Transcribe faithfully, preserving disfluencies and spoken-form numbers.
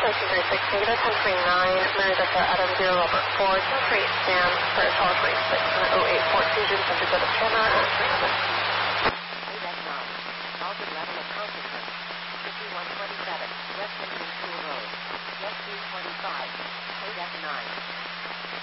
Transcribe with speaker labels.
Speaker 1: Station three six, negative ten twenty-nine, Mary Delta Adam zero Robert four, two three, stand for tower three six, oh eight four, fusion, subject with a camera, and three hundred.
Speaker 2: Quebec nine, Dalton level of consequence, fifty-one twenty-seven, West Indian School Road, Jet three twenty-five, Quebec nine.